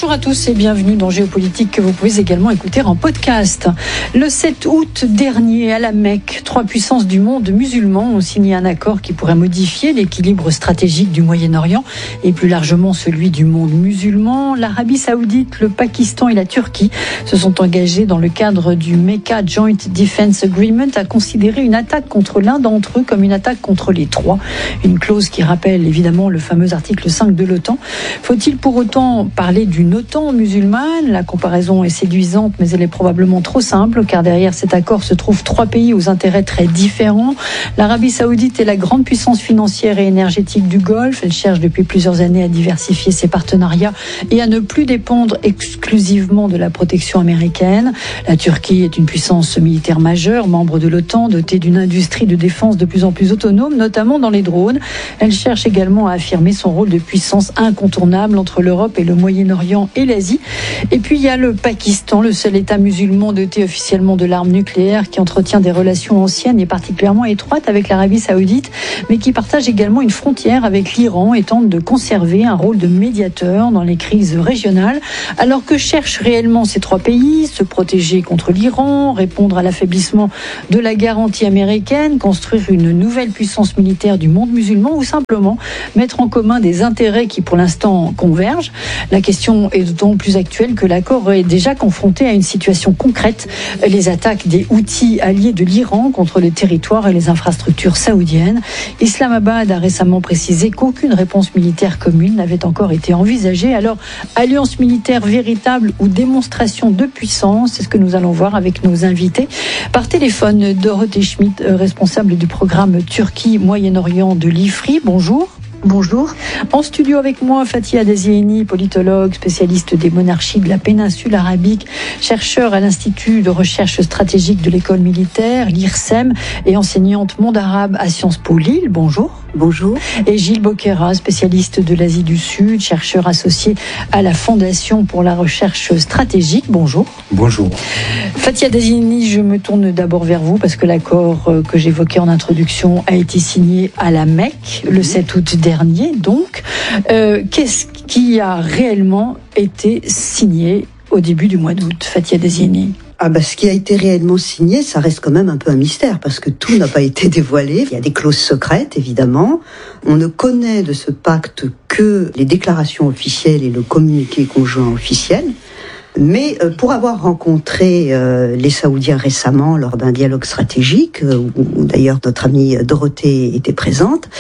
Bonjour à tous et bienvenue dans Géopolitique que vous pouvez également écouter en podcast. Le 7 août dernier à la Mecque, 3 puissances du monde musulman ont signé un accord qui pourrait modifier l'équilibre stratégique du Moyen-Orient et plus largement celui du monde musulman. L'Arabie Saoudite, le Pakistan et la Turquie se sont engagés dans le cadre du Mecca Joint Defense Agreement à considérer une attaque contre l'un d'entre eux comme une attaque contre les trois. Une clause qui rappelle évidemment le fameux article 5 de l'OTAN. Faut-il pour autant parler d'une OTAN musulmane? La comparaison est séduisante, mais elle est probablement trop simple, car derrière cet accord se trouvent 3 pays aux intérêts très différents. L'Arabie Saoudite est la grande puissance financière et énergétique du Golfe. Elle cherche depuis plusieurs années à diversifier ses partenariats et à ne plus dépendre exclusivement de la protection américaine. La Turquie est une puissance militaire majeure, membre de l'OTAN, dotée d'une industrie de défense de plus en plus autonome, notamment dans les drones. Elle cherche également à affirmer son rôle de puissance incontournable entre l'Europe et le Moyen-Orient et l'Asie. Et puis il y a le Pakistan, le seul État musulman doté officiellement de l'arme nucléaire qui entretient des relations anciennes et particulièrement étroites avec l'Arabie Saoudite, mais qui partage également une frontière avec l'Iran et tente de conserver un rôle de médiateur dans les crises régionales. Alors que cherchent réellement ces 3 pays? Se protéger contre l'Iran, répondre à l'affaiblissement de la garantie américaine, construire une nouvelle puissance militaire du monde musulman ou simplement mettre en commun des intérêts qui pour l'instant convergent. La question est d'autant plus actuelle que l'accord est déjà confronté à une situation concrète, les attaques des Houthis alliés de l'Iran contre les territoires et les infrastructures saoudiennes. Islamabad a récemment précisé qu'aucune réponse militaire commune n'avait encore été envisagée. Alors, alliance militaire véritable ou démonstration de puissance, c'est ce que nous allons voir avec nos invités. Par téléphone, Dorothée Schmidt, responsable du programme Turquie-Moyen-Orient de l'IFRI. Bonjour. Bonjour. En studio avec moi, Fathia Dazieni, politologue, spécialiste des monarchies de la péninsule arabique, chercheur à l'Institut de recherche stratégique de l'école militaire, l'IRSEM, et enseignante monde arabe à Sciences Po Lille. Bonjour. Bonjour. Et Gilles Boquera, spécialiste de l'Asie du Sud, chercheur associé à la Fondation pour la recherche stratégique. Bonjour. Bonjour. Fathia Dazieni, je me tourne d'abord vers vous parce que l'accord que j'évoquais en introduction a été signé à la Mecque le 7 août dernier. Donc, qu'est-ce qui a réellement été signé au début du mois d'août, Fathia Dazieni? Ce qui a été réellement signé, ça reste quand même un peu un mystère, parce que tout n'a pas été dévoilé. Il y a des clauses secrètes, évidemment. On ne connaît de ce pacte que les déclarations officielles et le communiqué conjoint officiel. Mais pour avoir rencontré les Saoudiens récemment lors d'un dialogue stratégique, où d'ailleurs notre amie Dorothée était présente,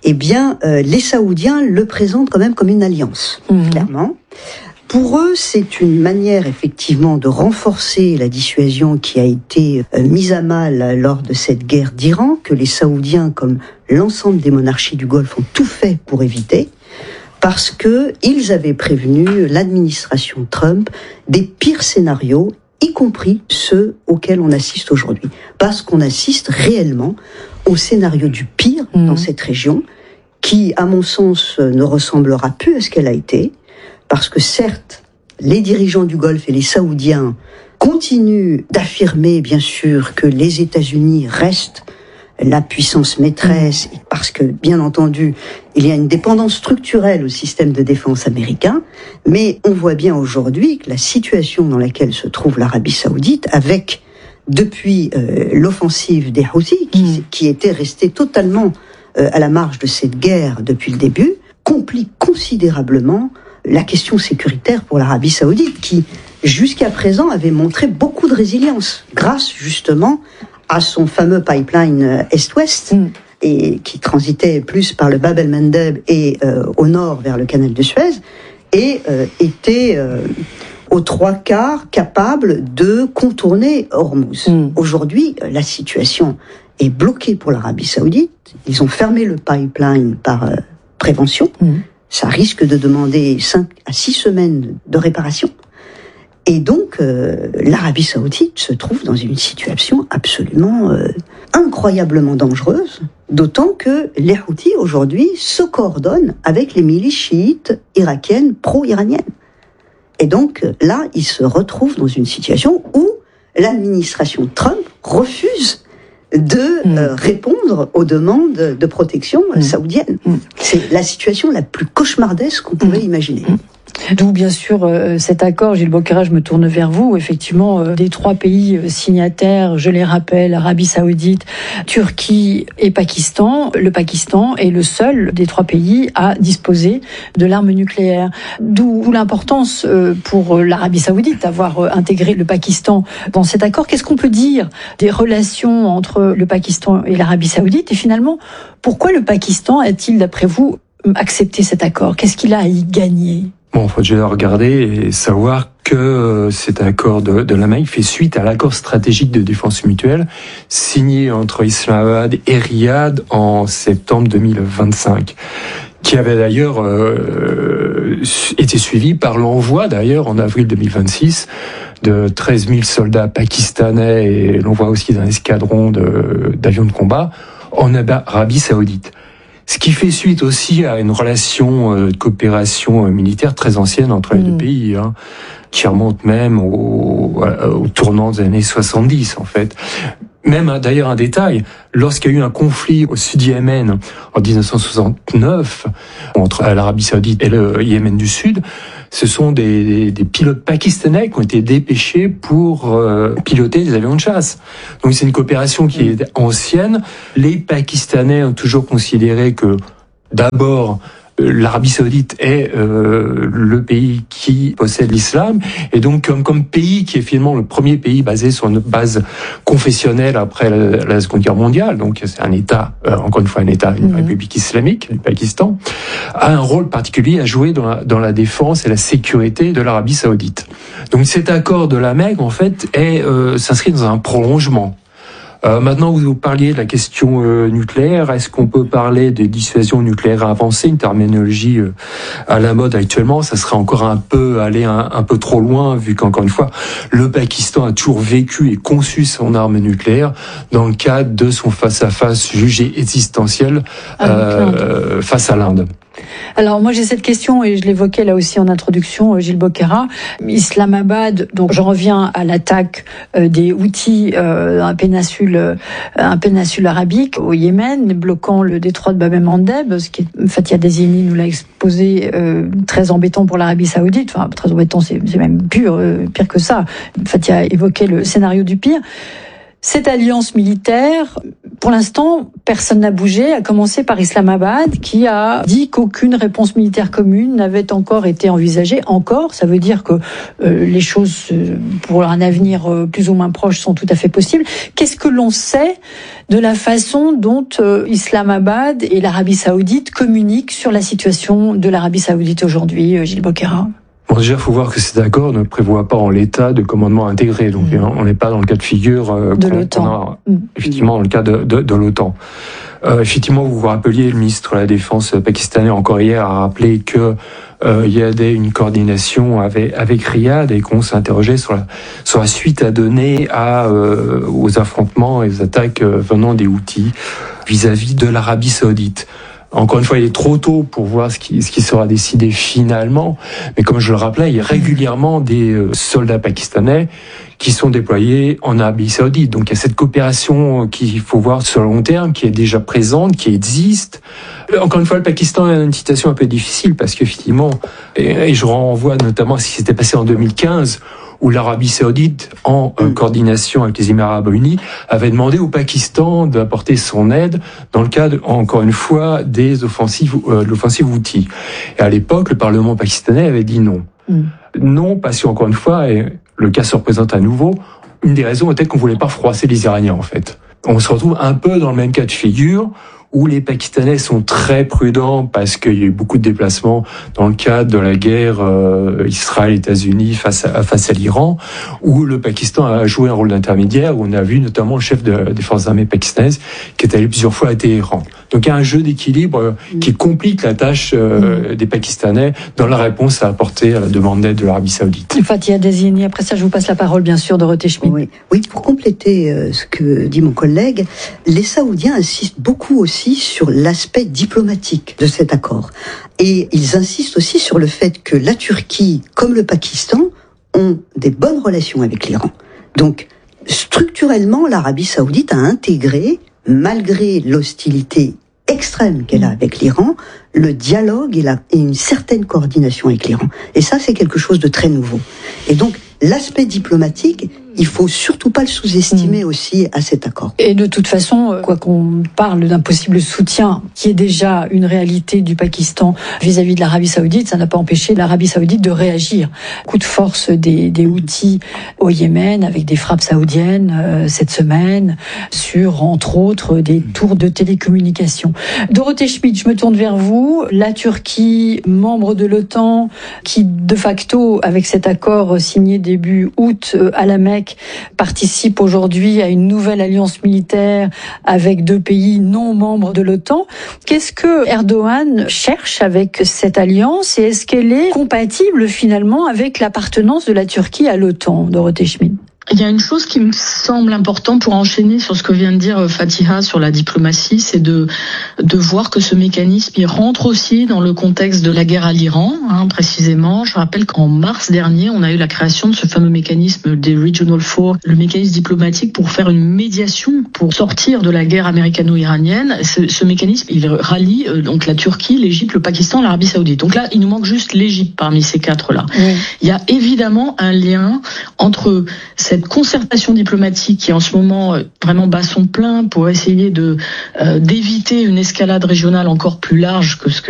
les Saoudiens le présentent quand même comme une alliance, clairement. Pour eux, c'est une manière effectivement de renforcer la dissuasion qui a été mise à mal lors de cette guerre d'Iran, que les Saoudiens, comme l'ensemble des monarchies du Golfe, ont tout fait pour éviter, parce que ils avaient prévenu l'administration Trump des pires scénarios, y compris ceux auxquels on assiste aujourd'hui. Parce qu'on assiste réellement au scénario du pire dans cette région, qui, à mon sens, ne ressemblera plus à ce qu'elle a été. Parce que certes, les dirigeants du Golfe et les Saoudiens continuent d'affirmer, bien sûr, que les États-Unis restent la puissance maîtresse, parce que, bien entendu, il y a une dépendance structurelle au système de défense américain, mais on voit bien aujourd'hui que la situation dans laquelle se trouve l'Arabie Saoudite, avec, depuis l'offensive des Houthis, qui était restée totalement à la marge de cette guerre depuis le début, complique considérablement la question sécuritaire pour l'Arabie Saoudite, qui, jusqu'à présent, avait montré beaucoup de résilience, grâce justement à son fameux pipeline Est-Ouest, et qui transitait plus par le Bab el-Mandeb et au nord vers le canal de Suez, et était aux 3/4 capable de contourner Hormuz. Aujourd'hui, la situation est bloquée pour l'Arabie Saoudite. Ils ont fermé le pipeline par prévention. Ça risque de demander 5 à 6 semaines de réparation. Et donc, l'Arabie Saoudite se trouve dans une situation absolument incroyablement dangereuse, d'autant que les Houthis, aujourd'hui, se coordonnent avec les milices chiites irakiennes pro-iraniennes. Et donc, là, ils se retrouvent dans une situation où l'administration Trump refuse de répondre aux demandes de protection saoudiennes. C'est la situation la plus cauchemardesque qu'on pouvait imaginer. D'où bien sûr cet accord, Gilles Bocquera, je me tourne vers vous, effectivement des 3 pays signataires, je les rappelle, Arabie Saoudite, Turquie et Pakistan. Le Pakistan est le seul des 3 pays à disposer de l'arme nucléaire. D'où l'importance pour l'Arabie Saoudite d'avoir intégré le Pakistan dans cet accord. Qu'est-ce qu'on peut dire des relations entre le Pakistan et l'Arabie Saoudite? Et finalement, pourquoi le Pakistan a-t-il, d'après vous, accepté cet accord? Qu'est-ce qu'il a à y gagner? Bon, faut déjà regarder et savoir que cet accord de la Mecque fait suite à l'accord stratégique de défense mutuelle signé entre Islamabad et Riyad en septembre 2025, qui avait d'ailleurs été suivi par l'envoi d'ailleurs en avril 2026 de 13 000 soldats pakistanais et l'envoi aussi d'un escadron d'avions de combat en Arabie Saoudite. Ce qui fait suite aussi à une relation de coopération militaire très ancienne entre les 2 pays, qui remonte même au tournant des années 70 en fait. Même d'ailleurs un détail, lorsqu'il y a eu un conflit au sud du Yémen en 1969 entre l'Arabie Saoudite et le Yémen du Sud, ce sont des pilotes pakistanais qui ont été dépêchés pour piloter des avions de chasse. Donc c'est une coopération qui est ancienne. Les Pakistanais ont toujours considéré que d'abord l'Arabie Saoudite est le pays qui possède l'islam, et donc comme pays qui est finalement le premier pays basé sur une base confessionnelle après la Seconde Guerre mondiale, donc c'est un État, encore une fois un État, une république islamique du Pakistan, a un rôle particulier à jouer dans la défense et la sécurité de l'Arabie Saoudite. Donc cet accord de la Mecque en fait s'inscrit dans un prolongement. Maintenant, vous parliez de la question nucléaire. Est-ce qu'on peut parler de dissuasion nucléaire avancée, une terminologie à la mode actuellement? Ça serait encore un peu trop loin, vu qu'encore une fois, le Pakistan a toujours vécu et conçu son arme nucléaire dans le cadre de son face-à-face jugé existentiel face à l'Inde. Alors moi j'ai cette question et je l'évoquais là aussi en introduction, Gilles Bocquera. Islamabad, donc j'en reviens à l'attaque des Houthis un péninsule arabique au Yémen, bloquant le détroit de Bab el-Mandeb, ce qui est, Fathia Dezeni nous l'a exposé, très embêtant pour l'Arabie Saoudite. Enfin très embêtant, c'est même pire que ça. Fathia évoquait le scénario du pire. Cette alliance militaire, pour l'instant, personne n'a bougé, à commencer par Islamabad, qui a dit qu'aucune réponse militaire commune n'avait encore été envisagée. Encore, ça veut dire que les choses, pour un avenir plus ou moins proche, sont tout à fait possibles. Qu'est-ce que l'on sait de la façon dont Islamabad et l'Arabie Saoudite communiquent sur la situation de l'Arabie Saoudite aujourd'hui, Gilles Bocquera? Bon, déjà, il faut voir que cet accord ne prévoit pas en l'état de commandement intégré. Donc, on n'est pas dans le cas de figure de l'OTAN. Effectivement, dans le cas de l'OTAN. Effectivement, vous vous rappeliez, le ministre de la Défense pakistanais, encore hier, a rappelé que il y avait une coordination avec Riyad et qu'on s'interrogeait sur la suite à donner aux affrontements et aux attaques venant des Houthis vis-à-vis de l'Arabie Saoudite. Encore une fois, il est trop tôt pour voir ce qui sera décidé finalement. Mais comme je le rappelais, il y a régulièrement des soldats pakistanais qui sont déployés en Arabie Saoudite. Donc il y a cette coopération qu'il faut voir sur le long terme, qui est déjà présente, qui existe. Encore une fois, le Pakistan est dans une situation un peu difficile parce qu'effectivement, et je renvoie notamment à ce qui s'était passé en 2015, où l'Arabie Saoudite, en coordination avec les Émirats Arabes Unis, avait demandé au Pakistan d'apporter son aide dans le cadre, encore une fois, de l'offensive Houthi. Et à l'époque, le Parlement pakistanais avait dit non. Non, parce qu'encore une fois, et le cas se représente à nouveau, une des raisons était qu'on voulait pas froisser les Iraniens, en fait. On se retrouve un peu dans le même cas de figure, où les Pakistanais sont très prudents parce qu'il y a eu beaucoup de déplacements dans le cadre de la guerre Israël-États-Unis face à l'Iran, où le Pakistan a joué un rôle d'intermédiaire, où on a vu notamment le chef des forces armées pakistanaises qui est allé plusieurs fois à Téhéran. Donc il y a un jeu d'équilibre qui complique la tâche des Pakistanais dans la réponse à apporter à la demande d'aide de l'Arabie Saoudite. Fathia Dezeni, après ça je vous passe la parole bien sûr, Dorothée Schmidt. Oui, pour compléter ce que dit mon collègue, les Saoudiens insistent beaucoup aussi sur l'aspect diplomatique de cet accord. Et ils insistent aussi sur le fait que la Turquie, comme le Pakistan, ont des bonnes relations avec l'Iran. Donc, structurellement, l'Arabie Saoudite a intégré, malgré l'hostilité extrême qu'elle a avec l'Iran, le dialogue et une certaine coordination avec l'Iran. Et ça, c'est quelque chose de très nouveau. Et donc, l'aspect diplomatique, il faut surtout pas le sous-estimer aussi à cet accord. Et de toute façon, quoi qu'on parle d'un possible soutien, qui est déjà une réalité du Pakistan vis-à-vis de l'Arabie Saoudite, ça n'a pas empêché l'Arabie Saoudite de réagir. Coup de force des Houthis au Yémen, avec des frappes saoudiennes cette semaine, sur, entre autres, des tours de télécommunications. Dorothée Schmidt, je me tourne vers vous. La Turquie, membre de l'OTAN, qui de facto, avec cet accord signé début août à la Mecque, participe aujourd'hui à une nouvelle alliance militaire avec 2 pays non membres de l'OTAN. Qu'est-ce que Erdogan cherche avec cette alliance et est-ce qu'elle est compatible finalement avec l'appartenance de la Turquie à l'OTAN, Dorothée Schmidt? Il y a une chose qui me semble importante pour enchaîner sur ce que vient de dire Fatiha sur la diplomatie, c'est de voir que ce mécanisme, il rentre aussi dans le contexte de la guerre à l'Iran, précisément. Je rappelle qu'en mars dernier, on a eu la création de ce fameux mécanisme des Regional Four, le mécanisme diplomatique pour faire une médiation, pour sortir de la guerre américano-iranienne. Ce mécanisme, il rallie donc la Turquie, l'Égypte, le Pakistan, l'Arabie Saoudite. Donc là, il nous manque juste l'Égypte parmi ces 4-là. Oui. Il y a évidemment un lien entre cette concertation diplomatique qui en ce moment vraiment bat son plein pour essayer d'éviter une escalade régionale encore plus large que ce que